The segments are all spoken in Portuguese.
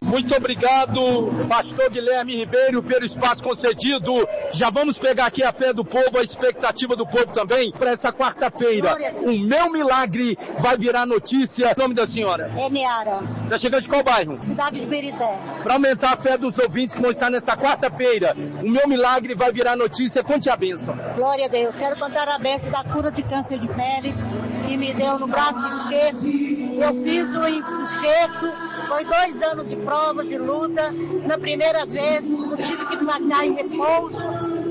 Muito obrigado, pastor Guilherme Ribeiro, pelo espaço concedido. Já vamos pegar aqui a fé do povo, a expectativa do povo também, para essa quarta-feira. O meu milagre vai virar notícia. O nome da senhora? Eniara. Está chegando de qual bairro? Cidade de Birité. Para aumentar a fé dos ouvintes que vão estar nessa quarta-feira, o meu milagre vai virar notícia. Conte a bênção. Glória a Deus. Quero contar a bênção da cura de câncer de pele que me deu no braço esquerdo. Eu fiz o enxerto, foi 2 anos de prova, de luta. Na primeira vez, eu tive que ficar em repouso,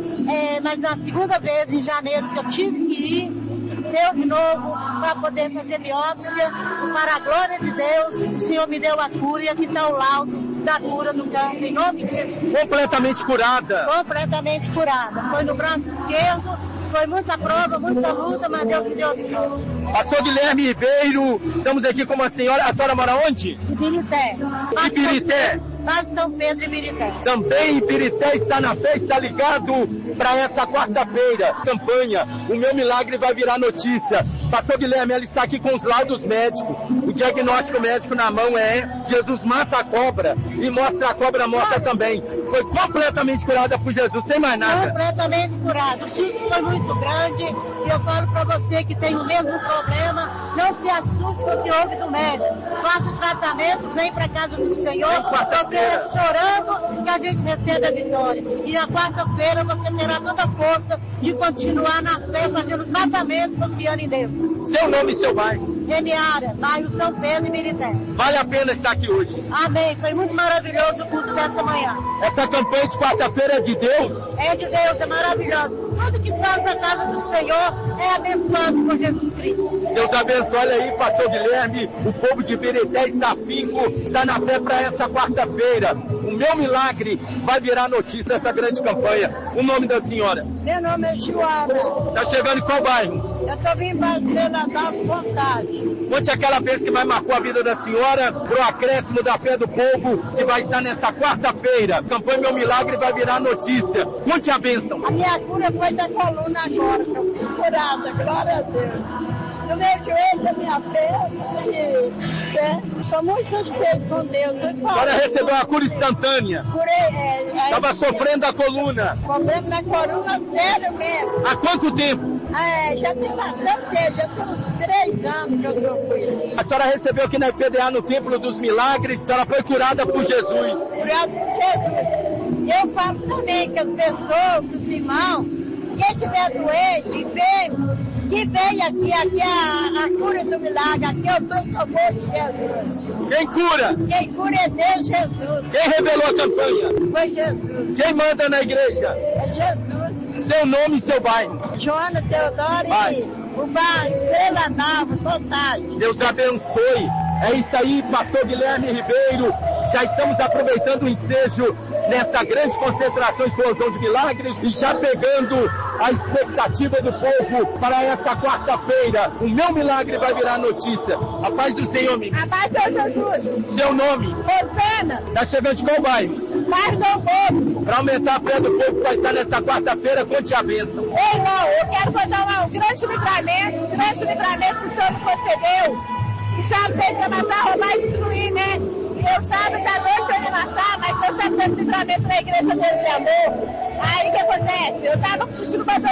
mas na segunda vez, em janeiro, que eu tive que ir, deu de novo para poder fazer biópsia. Para a glória de Deus, o Senhor me deu a cura e aqui está o laudo da cura do câncer, em nome de Jesus. Completamente curada. Completamente curada. Foi no braço esquerdo, foi muita prova, muita luta, mas Deus me deu de novo. Pastor Guilherme Ribeiro, estamos aqui com a senhora mora onde? Ibirité. Ibirité. Lá de São Pedro e Ibirité. Também Ibirité está na fé, está ligado para essa quarta-feira. Campanha, o meu milagre vai virar notícia. Pastor Guilherme, ela está aqui com os laudos médicos. O diagnóstico médico na mão é: Jesus mata a cobra e mostra a cobra morta também. Foi completamente curada por Jesus, tem mais nada. Completamente curada. O susto foi muito grande e eu falo para você que tem o mesmo problema, não se assuste com o que houve do médico. Faça o tratamento, vem para a casa do Senhor, porque é chorando que a gente recebe a vitória. E na quarta-feira você terá toda a força de continuar na fé, fazendo tratamento, confiando em Deus. Seu nome e seu bairro? Eniara, bairro São Pedro e Birité. Vale a pena estar aqui hoje. Amém. Foi muito maravilhoso o culto dessa manhã. Essa campanha de quarta-feira é de Deus? É de Deus, é maravilhoso. Tudo que faz na casa do Senhor é abençoado por Jesus Cristo. Deus abençoe. Olha aí, pastor Guilherme, o povo de Birité está afinco, está na fé para essa quarta-feira. O meu milagre vai virar notícia dessa grande campanha. O nome da senhora? Meu nome é Joana. Está chegando em qual bairro? Eu estou vindo fazer Natal com vontade. Conte aquela vez que vai marcar a vida da senhora pro acréscimo da fé do povo que vai estar nessa quarta-feira. Campanha Meu Milagre vai virar notícia. Conte a bênção. A minha cura foi da coluna agora, que eu fui curada, glória a Deus. No meu joelho, da minha perna, estou muito suspeito com Deus. A senhora recebeu a cura instantânea. Curei, estava sofrendo da coluna. Problema na coluna, sério mesmo. Há quanto tempo? Já tem bastante tempo, já tem uns 3 anos que eu estou com isso. A senhora recebeu aqui na IPDA no Templo dos Milagres, ela foi curada por Jesus. Curada por Jesus. Eu falo também que as pessoas, os irmãos, quem tiver doente, que vem aqui a cura do milagre, aqui eu estou em socorro de Jesus. Quem cura? Quem cura é Deus, Jesus. Quem revelou a campanha? Foi Jesus. Quem manda na igreja? É Jesus. Seu nome e seu bairro? Joana Teodoro e o bairro Estrela Nova, Contagem. Deus abençoe. É isso aí, pastor Guilherme Ribeiro. Já estamos aproveitando o ensejo nessa grande concentração e explosão de milagres e já pegando a expectativa do povo para essa quarta-feira. O meu milagre vai virar notícia. A paz do Senhor, amigo. A paz do Jesus. Seu nome? Rosana. Está chegando de qual bairro? Bairro do Povo. Para aumentar a fé do povo que vai estar nessa quarta-feira, conte a bênção. Irmão, eu quero contar um grande livramento que o Senhor me concedeu. E sabe, deixa matar, roubar e destruir, né? E eu sabe, tá doido pra me matar, mas eu sempre dando livramento na igreja dele de amor. Aí o que acontece? Eu tava fugindo